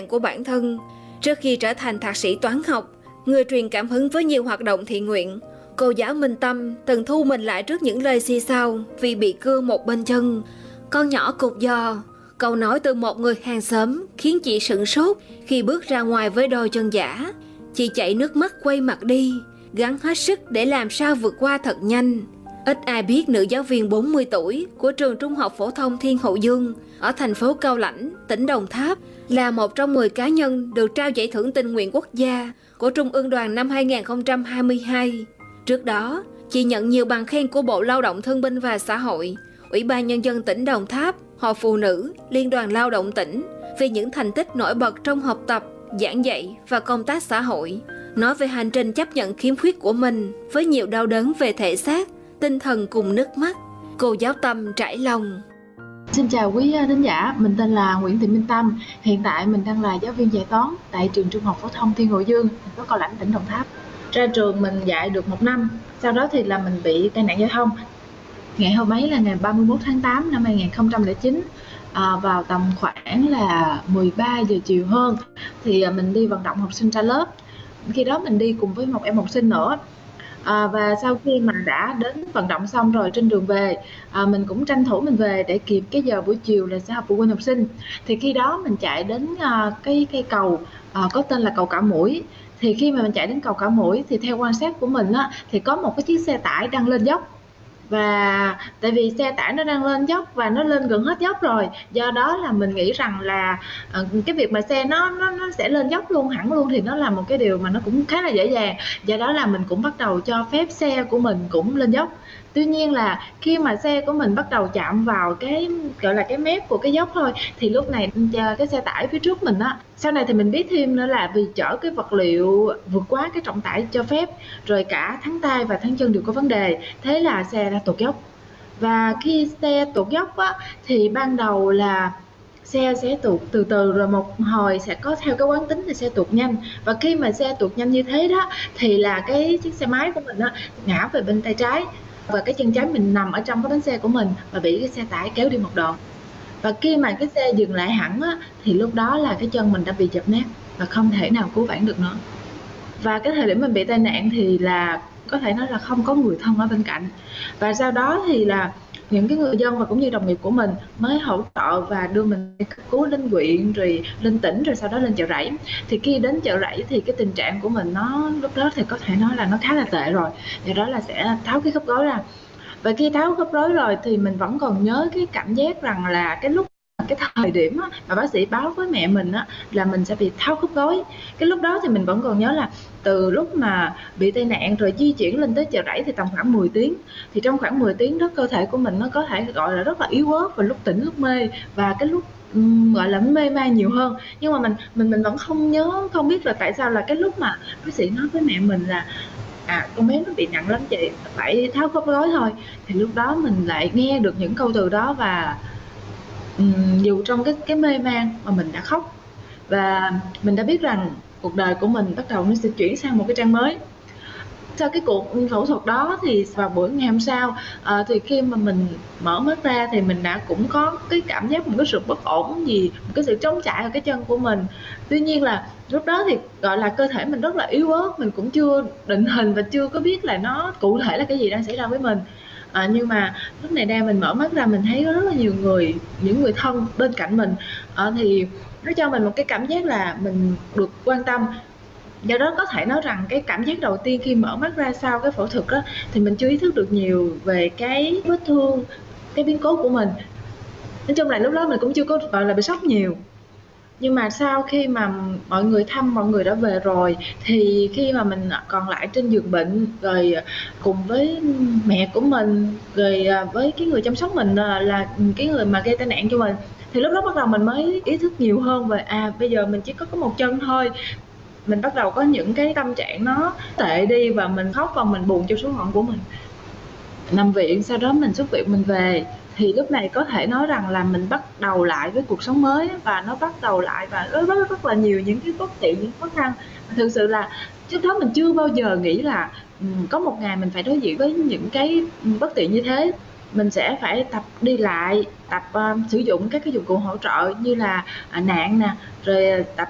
hạn của bản thân. Trước khi trở thành thạc sĩ toán học, người truyền cảm hứng với nhiều hoạt động thiện nguyện, cô giáo Minh Tâm từng thu mình lại trước những lời xì xào vì bị cưa một bên chân. Con nhỏ cục giò, câu nói từ một người hàng xóm khiến chị sửng sốt khi bước ra ngoài với đôi chân giả. Chị chảy nước mắt quay mặt đi, gắng hết sức để làm sao vượt qua thật nhanh. Ít ai biết nữ giáo viên 40 tuổi của trường Trung học phổ thông Thiên Hậu Dương ở thành phố Cao Lãnh, tỉnh Đồng Tháp là một trong 10 cá nhân được trao giải thưởng tình nguyện quốc gia của Trung ương Đoàn năm 2022. Trước đó, chị nhận nhiều bằng khen của Bộ Lao động Thương binh và Xã hội, Ủy ban Nhân dân tỉnh Đồng Tháp, Hội Phụ nữ, Liên đoàn Lao động tỉnh vì những thành tích nổi bật trong học tập, giảng dạy và công tác xã hội. Nói về hành trình chấp nhận khiếm khuyết của mình với nhiều đau đớn về thể xác, tinh thần cùng nước mắt, cô giáo Tâm trải lòng. Xin chào quý thính giả, mình tên là Nguyễn Thị Minh Tâm. Hiện tại mình đang là giáo viên dạy toán tại trường Trung học phổ thông Thiên Hậu Dương, thành phố Cao Lãnh, tỉnh Đồng Tháp. Ra trường mình dạy được 1 năm, sau đó thì là mình bị tai nạn giao thông. Ngày hôm ấy là ngày 31 tháng 8 năm 2009, vào tầm khoảng là 13 giờ chiều hơn thì mình đi vận động học sinh ra lớp. Khi đó mình đi cùng với một em học sinh nữa. Và sau khi mà đã đến vận động xong rồi, trên đường về mình cũng tranh thủ mình về để kịp cái giờ buổi chiều là sẽ họp phụ huynh học sinh. Thì khi đó mình chạy đến cái cây cầu có tên là cầu Cả Mũi. Thì khi mà mình chạy đến cầu Cả Mũi thì theo quan sát của mình thì có một cái chiếc xe tải đang lên dốc. Và tại vì xe tải nó đang lên dốc và nó lên gần hết dốc rồi, do đó là mình nghĩ rằng là cái việc mà xe nó sẽ lên dốc luôn hẳn luôn thì nó là một cái điều mà nó cũng khá là dễ dàng. Do đó là mình cũng bắt đầu cho phép xe của mình cũng lên dốc. Tuy nhiên là khi mà xe của mình bắt đầu chạm vào cái gọi là cái mép của cái dốc thôi, thì lúc này cái xe tải phía trước mình sau này thì mình biết thêm nữa là vì chở cái vật liệu vượt quá cái trọng tải cho phép, rồi cả thắng tay và thắng chân đều có vấn đề, thế là xe đã tuột dốc. Và khi xe tuột dốc thì ban đầu là xe sẽ tuột từ từ, rồi một hồi sẽ có theo cái quán tính thì xe tuột nhanh. Và khi mà xe tuột nhanh như thế đó thì là cái chiếc xe máy của mình ngã về bên tay trái, và cái chân trái mình nằm ở trong cái bánh xe của mình và bị cái xe tải kéo đi một đoạn. Và khi mà cái xe dừng lại hẳn thì lúc đó là cái chân mình đã bị dập nát và không thể nào cứu vãn được nữa. Và cái thời điểm mình bị tai nạn thì là có thể nói là không có người thân ở bên cạnh. Và sau đó thì là những cái người dân và cũng như đồng nghiệp của mình mới hỗ trợ và đưa mình đi cấp cứu lên huyện, rồi lên tỉnh, rồi sau đó lên Chợ Rẫy. Thì khi đến Chợ Rẫy thì cái tình trạng của mình nó lúc đó thì có thể nói là nó khá là tệ rồi, do đó là sẽ tháo cái khớp gối ra. Và khi tháo khớp gối rồi thì mình vẫn còn nhớ cái cảm giác rằng là cái thời điểm mà bác sĩ báo với mẹ mình là mình sẽ bị tháo khớp gối. Cái lúc đó thì mình vẫn còn nhớ là từ lúc mà bị tai nạn rồi di chuyển lên tới Chợ Rẫy thì tầm khoảng 10 tiếng. Thì trong khoảng 10 tiếng đó cơ thể của mình nó có thể gọi là rất là yếu ớt, và lúc tỉnh lúc mê, và cái lúc gọi là mê man nhiều hơn. Nhưng mà mình vẫn không nhớ, không biết là tại sao là cái lúc mà bác sĩ nói với mẹ mình là con bé nó bị nặng lắm chị, phải tháo khớp gối thôi, thì lúc đó mình lại nghe được những câu từ đó. Và dù trong cái mê man mà mình đã khóc, và mình đã biết rằng cuộc đời của mình bắt đầu nó sẽ chuyển sang một cái trang mới. Sau cái cuộc phẫu thuật đó thì vào buổi ngày hôm sau thì khi mà mình mở mắt ra thì mình đã cũng có cái cảm giác một cái sự bất ổn gì, một cái sự trống trải ở cái chân của mình. Tuy nhiên là lúc đó thì gọi là cơ thể mình rất là yếu ớt, mình cũng chưa định hình và chưa có biết là nó cụ thể là cái gì đang xảy ra với mình. Nhưng mà lúc này mình mở mắt ra, mình thấy có rất là nhiều người, những người thân bên cạnh mình, thì nó cho mình một cái cảm giác là mình được quan tâm. Do đó có thể nói rằng cái cảm giác đầu tiên khi mở mắt ra sau cái phẫu thuật thì mình chưa ý thức được nhiều về cái vết thương, cái biến cố của mình. Nói chung là lúc đó mình cũng chưa có gọi là bị sốc nhiều. Nhưng mà sau khi mà mọi người thăm, mọi người đã về rồi, thì khi mà mình còn lại trên giường bệnh, rồi cùng với mẹ của mình, rồi với cái người chăm sóc mình là cái người mà gây tai nạn cho mình, thì lúc đó bắt đầu mình mới ý thức nhiều hơn về bây giờ mình chỉ có một chân thôi. Mình bắt đầu có những cái tâm trạng nó tệ đi, và mình khóc và mình buồn cho số phận của mình. Nằm viện, sau đó mình xuất viện mình về, thì lúc này có thể nói rằng là mình bắt đầu lại với cuộc sống mới, và nó bắt đầu lại và rất là nhiều những cái bất tiện, những khó khăn. Thực sự là trước đó mình chưa bao giờ nghĩ là có một ngày mình phải đối diện với những cái bất tiện như thế. Mình sẽ phải tập đi lại, tập sử dụng các cái dụng cụ hỗ trợ như là nạng nè, rồi tập